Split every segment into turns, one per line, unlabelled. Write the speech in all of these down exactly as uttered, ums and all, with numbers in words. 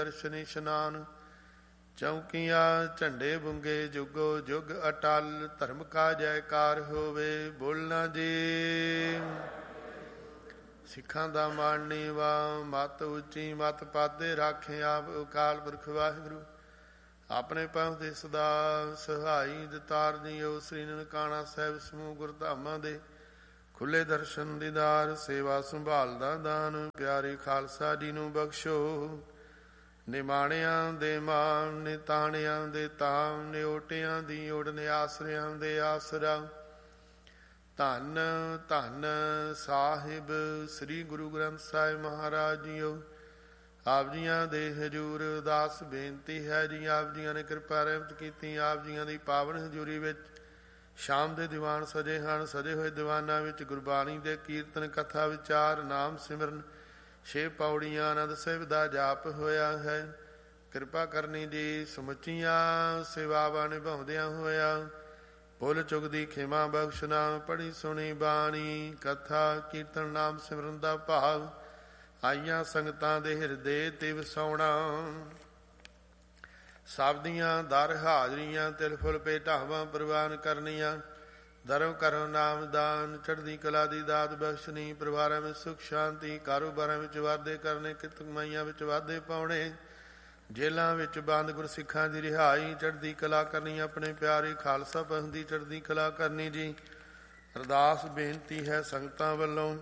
ਦਰਸ਼ਨ ਇਸ਼ਨਾਨ। ਚੌਂਕੀਆਂ ਝੰਡੇ ਬੁੰਗੇ ਜੁਗੋ ਜੁਗ ਅਟਲ, ਧਰਮ ਕਾ ਜੈਕਾਰ ਹੋਵੇ ਬੋਲਣਾ ਜੀ। ਸਿੱਖਾਂ ਦਾ ਮਾਣ ਨੀਵਾ, ਮੱਤ ਉੱਚੀ ਮੱਤ ਪਾਦੇ ਰਾਖੇ ਆਪ ਅਕਾਲ ਪੁਰਖ ਵਾਹਿਗੁਰੂ। ਆਪਣੇ ਪੰਥ ਦੇ ਸਦਾ ਸਹਾਈ ਦਤਾਰ ਜੀਓ। ਸ੍ਰੀ ਨਨਕਾਣਾ ਸਾਹਿਬ ਸਮੂਹ ਗੁਰਧਾਮਾਂ ਦੇ ਖੁੱਲੇ ਦਰਸ਼ਨ ਦੀਦਾਰ, ਸੇਵਾ ਸੰਭਾਲ ਦਾ ਦਾਨ। ਪਿਆਰੇ ਖਾਲਸਾ ਜੀ ਨੂੰ ਬਖਸ਼ੋ। ਨਿਮਾਣਿਆਂ ਦੇ ਮਾਣ, ਨਿਤਾਣਿਆਂ ਦੇ ਤਾਮ, ਨਿਓਟਿਆਂ ਦੀ ਓੜ, ਨਿਆਸਰਿਆਂ ਦੇ ਆਸਰਾ। ਧੰਨ ਧੰਨ ਸਾਹਿਬ ਸ੍ਰੀ ਗੁਰੂ ਗ੍ਰੰਥ ਸਾਹਿਬ ਮਹਾਰਾਜ ਜੀਓ। ਆਪ ਜੀਆਂ ਦੇ ਹਜ਼ੂਰ ਅਰਦਾਸ ਬੇਨਤੀ ਹੈ ਜੀ। ਆਪ ਜੀਆਂ ਨੇ ਕਿਰਪਾ ਰਹਿਮਤ ਕੀਤੀ। ਆਪ ਜੀਆਂ ਦੀ ਪਾਵਨ ਹਜ਼ੂਰੀ ਵਿੱਚ ਸ਼ਾਮ ਦੇ ਦੀਵਾਨ ਸਜੇ ਹਨ। ਸਜੇ ਹੋਏ ਦੀਵਾਨਾਂ ਵਿੱਚ ਗੁਰਬਾਣੀ ਦੇ ਕੀਰਤਨ, ਕਥਾ, ਵਿਚਾਰ, ਨਾਮ ਸਿਮਰਨ, ਛੇ ਪੌੜੀਆਂ, ਆਨੰਦ ਸਾਹਿਬ ਦਾ ਜਾਪ ਹੋਇਆ ਹੈ। ਕਿਰਪਾ ਕਰਨੀ ਜੀ। ਸਮੁੱਚੀਆਂ ਸੇਵਾਵਾਂ ਨਿਭਾਉਂਦਿਆਂ ਹੋਇਆ ਭੁੱਲ ਚੁੱਕ ਦੀ ਖਿਮਾ ਬਖਸ਼ਣਾ। ਪੜ੍ਹੀ ਸੁਣੀ ਬਾਣੀ, ਕਥਾ, ਕੀਰਤਨ, ਨਾਮ ਸਿਮਰਨ ਦਾ ਭਾਵ ਆਈਆਂ ਸੰਗਤਾਂ ਦੇ ਹਿਰਦੇ ਤੇ ਵਸਾਉਣਾ। ਸਭ ਦੀਆਂ ਦਰ ਹਾਜ਼ਰੀਆਂ, ਤਿਲ ਫੁੱਲ ਭੇਟਾਵਾਂ ਪ੍ਰਵਾਨ ਕਰਨੀਆਂ। ਧਰਮ ਕਰੋ ਨਾਮ ਦਾਨ, ਚੜ੍ਹਦੀ ਕਲਾ ਦੀ ਦਾਤ ਬਖਸ਼ਣੀ। ਪਰਿਵਾਰਾਂ ਵਿੱਚ ਸੁਖ ਸ਼ਾਂਤੀ, ਕਾਰੋਬਾਰਾਂ ਵਿੱਚ ਵਾਧੇ ਕਰਨੇ, ਕਿਰਤ ਕਮਾਈਆਂ ਵਿੱਚ ਵਾਧੇ ਪਾਉਣੇ। ਜੇਲ੍ਹਾਂ ਵਿੱਚ ਬੰਦ ਗੁਰਸਿੱਖਾਂ ਦੀ ਰਿਹਾਈ, ਚੜ੍ਹਦੀ ਕਲਾ ਕਰਨੀ। ਆਪਣੇ ਪਿਆਰੇ ਖਾਲਸਾ ਪੰਥ ਦੀ ਚੜ੍ਹਦੀ ਕਲਾ ਕਰਨੀ ਜੀ। ਅਰਦਾਸ ਬੇਨਤੀ ਹੈ ਸੰਗਤਾਂ ਵੱਲੋਂ।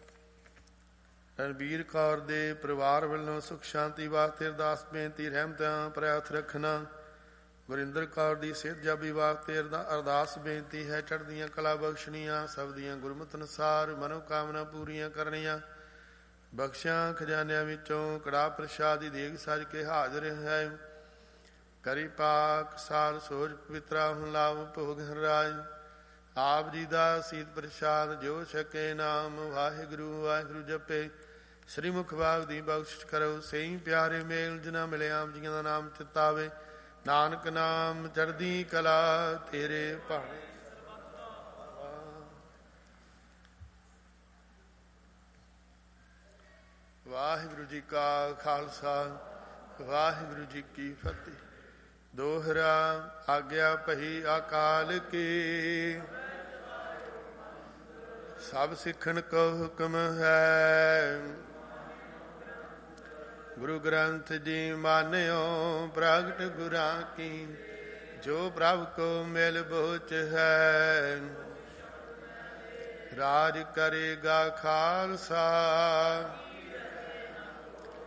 ਰਣਬੀਰ ਕੌਰ ਦੇ ਪਰਿਵਾਰ ਵੱਲੋਂ ਸੁਖ ਸ਼ਾਂਤੀ ਵਾਸਤੇ ਅਰਦਾਸ ਬੇਨਤੀ, ਰਹਿਮਤਾਂ ਭਰਿਆ ਹੱਥ ਰੱਖਣਾ। ਗੁਰਿੰਦਰ ਕੌਰ ਦੀ ਸਿਹਤ ਜਾਬੀ ਵਾਸਤੇ ਅਰਦਾਸ ਬੇਨਤੀ ਹੈ, ਚੜ੍ਹਦੀਆਂ ਕਲਾ ਬਖਸ਼ਣੀਆਂ। ਸਭ ਦੀਆਂ ਗੁਰਮਤਿ ਅਨੁਸਾਰ ਮਨੋਕਾਮਨਾ ਪੂਰੀਆਂ ਕਰਨੀਆਂ। ਬਖਸ਼ਿਆਂ ਖਜ਼ਾਨਿਆਂ ਵਿੱਚੋਂ ਕੜਾਹ ਪ੍ਰਸ਼ਾਦ ਦੀ ਦੇਗ ਸਜ ਕੇ ਹਾਜ਼ਰ ਹੈ। ਕਰੀ ਪਾਕ ਸਾਲ ਸੋਜ ਪਵਿੱਤਰਾ ਹੁਣ ਲਾਭ ਭੋਗ ਹਰਾਜ। ਆਪ ਜੀ ਦਾ ਸੀਤ ਪ੍ਰਸ਼ਾਦ ਜੋ ਛਕੇ ਨਾਮ ਵਾਹਿਗੁਰੂ ਵਾਹਿਗੁਰੂ ਜਪੇ। ਸ੍ਰੀ ਮੁਖ ਬਾਗ ਦੀ ਬਖਸ਼ਿਸ਼ ਕਰੋ। ਸਹੀ ਪਿਆਰੇ ਮੇਲ ਜਿਨ੍ਹਾਂ ਮਿਲੇ ਆਪ ਜੀਆਂ ਦਾ ਨਾਮ ਚਿਤਾਵੇ। ਨਾਨਕ ਨਾਮ ਚੜ੍ਹਦੀ ਕਲਾ ਤੇਰੇ ਭਾਣੇ। ਵਾਹਿਗੁਰੂ ਜੀ ਕਾ ਖਾਲਸਾ ਵਾਹਿਗੁਰੂ ਜੀ ਕੀ ਫਤਿਹ। ਦੋਹਰਾ ਆਗਿਆ ਭਈ ਅਕਾਲ ਕੀ, ਸਭ ਸਿੱਖਣ ਕੋ ਹੁਕਮ ਹੈ। ਗੁਰੂ ਗ੍ਰੰਥ ਜੀ ਮਾਨਿਓ ਪ੍ਰਗਟ ਗੁਰਾਂ ਕੀ, ਜੋ ਪ੍ਰਭ ਕੋ ਮਿਲ ਬੋਚ ਹੈ। ਰਾਜ ਕਰੇਗਾ ਖਾਲਸਾ